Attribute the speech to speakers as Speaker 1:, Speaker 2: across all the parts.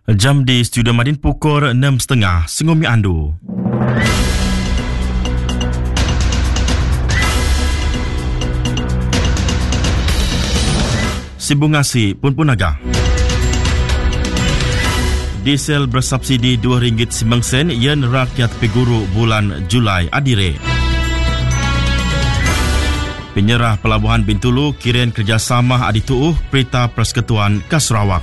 Speaker 1: Jam di Studio Madin pukul 6.30 Sengumi Andu. Sibungasi pun agak. Diesel bersubsidi RM2.09 yen rakyat peguru bulan Julai adire. Penyerah Pelabuhan Bintulu kirim kerjasama adituuh Perintah Persekutuan ke Sarawak.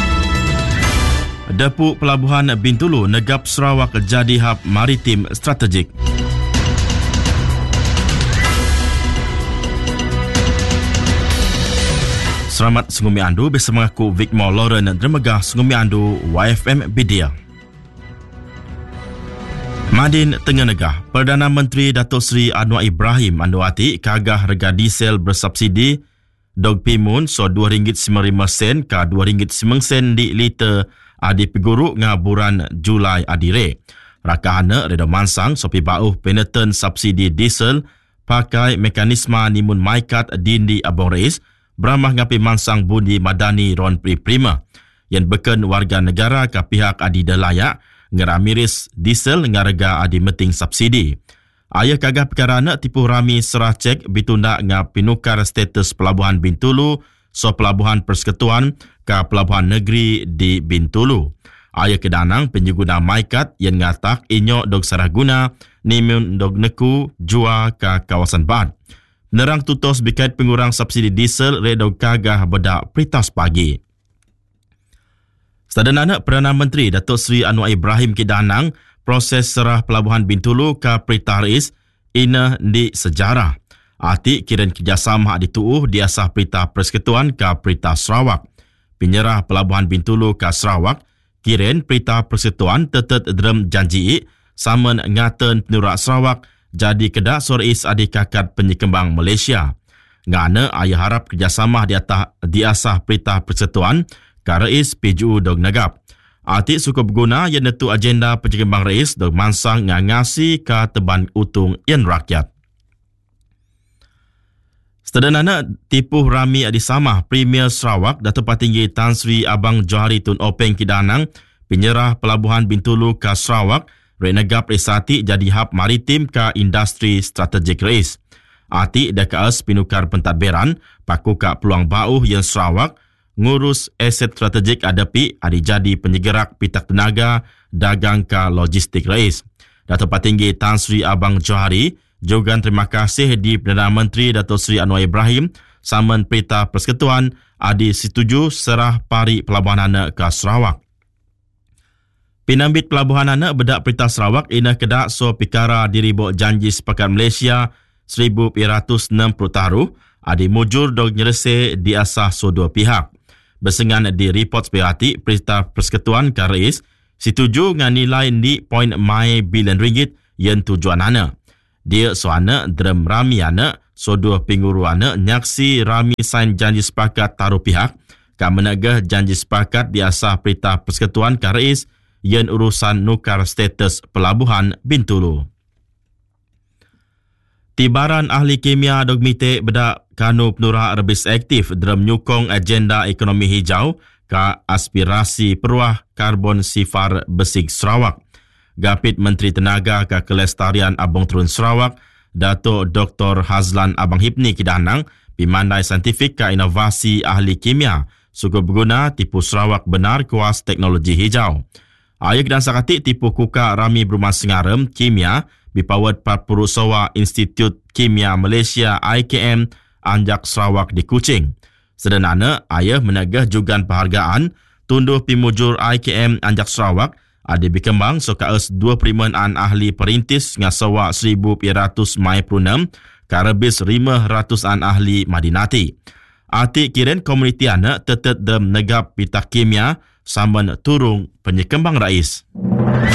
Speaker 1: Depu Pelabuhan Bintulu negap Sarawak jadi hub maritim strategik. Selamat Sengumi Andu bersama aku Vicmore Lauren Dermegah Sengumi Andu YFM Bidia. Madin Tengah Negah, Perdana Menteri Datuk Seri Anwar Ibrahim Anduati kagah harga diesel bersubsidi dog pimun so RM2.95 ke RM2.09 di liter adi peguru ngaburan Julai adire. Rakahana reda mansang sopi bauh peneten subsidi diesel pakai mekanisme nimun maikat dindi abong reis beramah ngapi mansang bundi madani ron prima yang beken warga negara ke pihak adi delayak ngeramiris diesel ngarga adi meting subsidi. Ayah kagah perkara nak tipu rami serah cek bitunda ngapinukar status Pelabuhan Bintulu so Pelabuhan Persekutuan ke Pelabuhan Negeri di Bintulu. Ayah kedanang penjuguna maikat yang ngatak inyo dog sarah guna nimun dog neku jua ke kawasan Bad. Penerang tutos berkait pengurang subsidi diesel redog kagah bedak peritas pagi. Sedanana Perdana Menteri Datuk Seri Anwar Ibrahim kedanang proses serah Pelabuhan Bintulu ke Perintah Rais ina di sejarah. Arti kirim kerjasama dituuh di asah Perintah Persekutuan ke Perintah Sarawak. Penyerah Pelabuhan Bintulu ke Sarawak, kirim Perintah Persekutuan tetap derem janji sama ngaten penurak Sarawak jadi kedak sorais adik kakad penyekembang Malaysia. Ngana ayah harap kerjasama di asah Perintah Persekutuan ke Rais PJU dog negap. Arti suku berguna yang netu agenda penyekembang Rais dog mansang ngasi ke teban utung yang rakyat. Sedanana tipuh rami adisamah Premier Sarawak Datuk Patinggi Tan Sri Abang Johari Tun Openg Kidanang penyerah Pelabuhan Bintulu ke Sarawak renegap resati jadi hub maritim ke industri strategik Rais. Arti dekas pinukar pentadbiran paku ke peluang bauh yang Sarawak ngurus aset strategik adapi adi jadi penyegerak pitak tenaga dagang ke logistik Rais. Datuk Patinggi Tan Sri Abang Johari juga terima kasih di Perdana Menteri Datuk Seri Anwar Ibrahim saman Perintah Persekutuan adi setuju serah pari Pelabuhan Anak ke Sarawak. Pinambit Pelabuhan Anak bedak Perintah Sarawak ina kedak so pikara diribok janji sepakat Malaysia 1960 taruh adi mujur dog nyerese di asah so dua pihak. Bersengan di report sepihati Perintah Persekutuan ke Rais setuju dengan nilai di RM0.5 bilion yang tujuan anak. Dia soana derem rami anak, so dua penguru anak nyaksi rami sain janji sepakat taruh pihak, ka menegah janji sepakat di asah Perintah Persekutuan ke Rais yang urusan nukar status Pelabuhan Bintulu. Tibaran ahli kimia dogmite bedak kanu penurah rebis aktif derem nyukong agenda ekonomi hijau ka aspirasi peruah karbon sifar besig Sarawak. Gapit Menteri Tenaga ke Kelestarian Abong Terun Sarawak, Dato' Dr. Hazlan Abang Hipni Kidanang, pimandai saintifik ke inovasi ahli kimia, suku berguna tipu Sarawak benar kuas teknologi hijau. Ayah dan sakati tipu kuka rami berumah sengarem kimia, bipawat Papuru Sawa Institut Kimia Malaysia IKM, Anjak Sarawak di Kuching. Sedanana, ayah menegah jugan penghargaan, tunduh pimujur IKM Anjak Sarawak, ada berkembang sokaes 2 perimaan ahli perintis ngasawa 1,700 mai prunam karabis 500-an ahli madinati. Arti kiren komuniti anak tetap dem negap pitak kimia samban turung penyekembang rais.